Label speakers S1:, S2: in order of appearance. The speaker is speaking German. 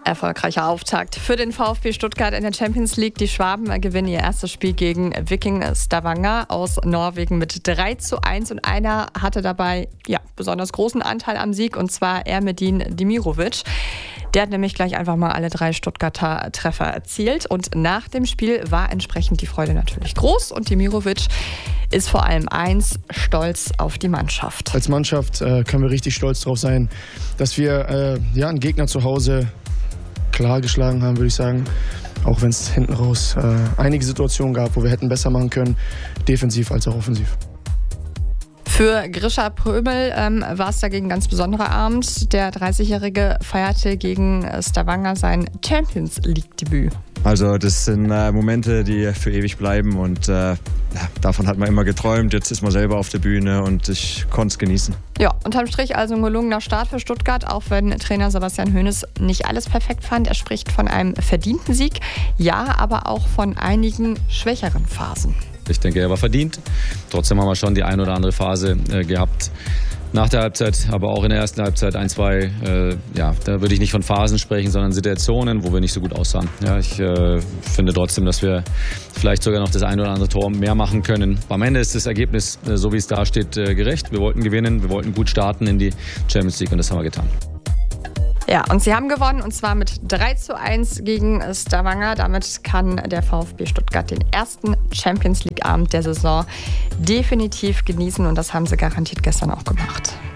S1: Erfolgreicher Auftakt für den VfB Stuttgart in der Champions League. Die Schwaben gewinnen ihr erstes Spiel gegen Viking Stavanger aus Norwegen mit 3:1 und einer hatte dabei besonders großen Anteil am Sieg, und zwar Ermedin Demirovic. Der hat nämlich gleich einfach mal alle 3 Stuttgarter Treffer erzielt und nach dem Spiel war entsprechend die Freude natürlich groß und Demirovic ist vor allem stolz auf die Mannschaft.
S2: Als Mannschaft können wir richtig stolz drauf sein, dass wir einen Gegner zu Hause klar geschlagen haben, würde ich sagen. Auch wenn es hinten raus einige Situationen gab, wo wir hätten besser machen können, defensiv als auch offensiv.
S1: Für Grisha Prömel war es dagegen ein ganz besonderer Abend. Der 30-Jährige feierte gegen Stavanger sein Champions League-Debüt.
S3: Also das sind Momente, die für ewig bleiben und davon hat man immer geträumt. Jetzt ist man selber auf der Bühne und ich konnte es genießen.
S1: Ja, unterm Strich also ein gelungener Start für Stuttgart, auch wenn Trainer Sebastian Hoeneß nicht alles perfekt fand. Er spricht von einem verdienten Sieg, ja, aber auch von einigen schwächeren Phasen.
S4: Ich denke, er war verdient. Trotzdem haben wir schon die ein oder andere Phase gehabt. Nach der Halbzeit, aber auch in der ersten Halbzeit 1, 2, da würde ich nicht von Phasen sprechen, sondern Situationen, wo wir nicht so gut aussahen. Ja, ich finde trotzdem, dass wir vielleicht sogar noch das ein oder andere Tor mehr machen können. Am Ende ist das Ergebnis, so wie es da steht, gerecht. Wir wollten gewinnen, wir wollten gut starten in die Champions League und das haben wir getan.
S1: Ja, und sie haben gewonnen, und zwar mit 3:1 gegen Stavanger. Damit kann der VfB Stuttgart den ersten Champions League-Abend der Saison definitiv genießen und das haben sie garantiert gestern auch gemacht.